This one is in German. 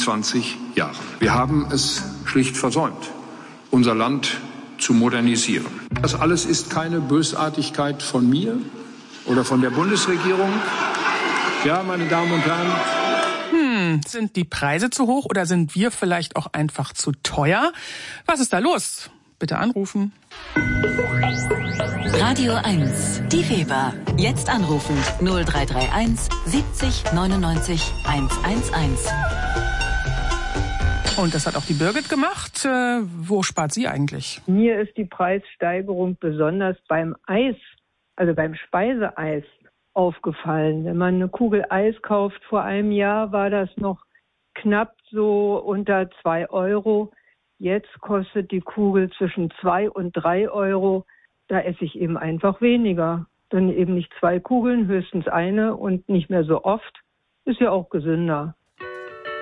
20 Jahren. Wir haben es schlicht versäumt, unser Land zu modernisieren. Das alles ist keine Bösartigkeit von mir oder von der Bundesregierung. Ja, meine Damen und Herren. Sind die Preise zu hoch oder sind wir vielleicht auch einfach zu teuer? Was ist da los? Bitte anrufen. Radio 1, die Weber. Jetzt anrufen 0331 70 99 111. Und das hat auch die Birgit gemacht. Wo spart sie eigentlich? Mir ist die Preissteigerung besonders beim Eis, also beim Speiseeis, aufgefallen. Wenn man eine Kugel Eis kauft, vor einem Jahr war das noch knapp so unter 2 Euro. Jetzt kostet die Kugel zwischen 2 und 3 Euro. Da esse ich eben einfach weniger. Dann eben nicht 2 Kugeln, höchstens eine und nicht mehr so oft. Ist ja auch gesünder.